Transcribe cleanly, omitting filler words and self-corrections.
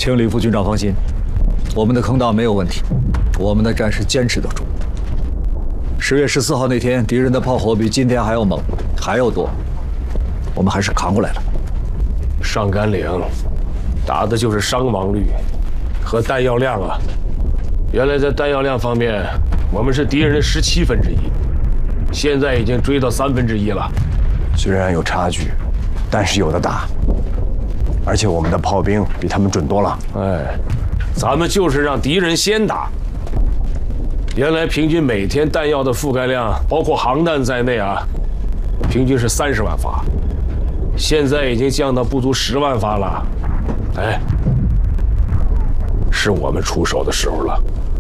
请李副军长放心，我们的坑道没有问题，我们的战士坚持得住。10月14号那天，敌人的炮火比今天还要猛，还要多，我们还是扛过来了。 上甘岭，打的就是伤亡率和弹药量啊。原来在弹药量方面，我们是敌人的1/17，现在已经追到1/3了。 虽然有差距，但是有的打。而且我们的炮兵比他们准多了。 哎，咱们就是让敌人先打。原来平均每天弹药的覆盖量，包括航弹在内啊，平均是30万发，现在已经降到不足10万发了。哎，是我们出手的时候了。